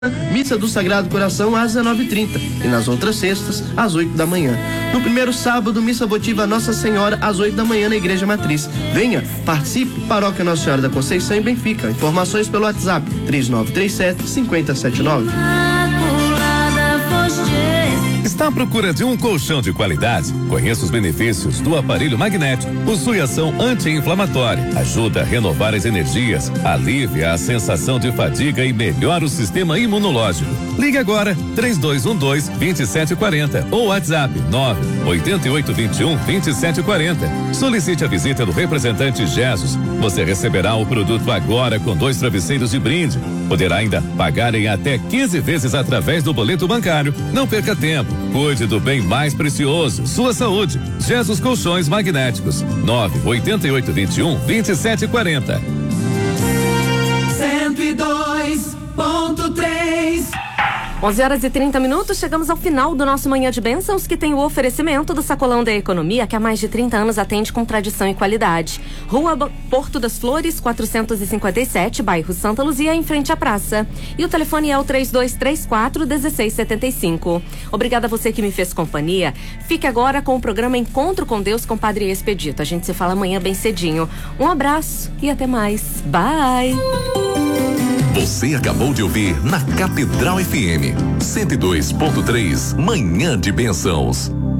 Missa do Sagrado Coração às 19h30 e nas outras sextas às 8 da manhã. No primeiro sábado, missa votiva Nossa Senhora às 8 da manhã na Igreja Matriz. Venha, participe, Paróquia Nossa Senhora da Conceição em Benfica. Informações pelo WhatsApp 3937-5079. Está à procura de um colchão de qualidade? Conheça os benefícios do aparelho magnético. Possui ação anti-inflamatória, ajuda a renovar as energias, alivia a sensação de fadiga e melhora o sistema imunológico. Ligue agora 3212-2740 ou WhatsApp 98821-2740. Solicite a visita do representante Jesus. Você receberá o produto agora com 2 travesseiros de brinde. Poderá ainda pagar em até 15 vezes através do boleto bancário. Não perca tempo. Cuide do bem mais precioso, sua saúde. Jesus Colchões Magnéticos. 98821-2740. 102.3. 11h30, chegamos ao final do nosso Manhã de Bênçãos, que tem o oferecimento do Sacolão da Economia, que há mais de 30 anos atende com tradição e qualidade. Rua Porto das Flores, 457, bairro Santa Luzia, em frente à praça. E o telefone é o 3234-1675. Obrigada a você que me fez companhia. Fique agora com o programa Encontro com Deus com Padre Expedito. A gente se fala amanhã bem cedinho. Um abraço e até mais. Bye! Você acabou de ouvir na Catedral FM 102.3 Manhã de Bênçãos.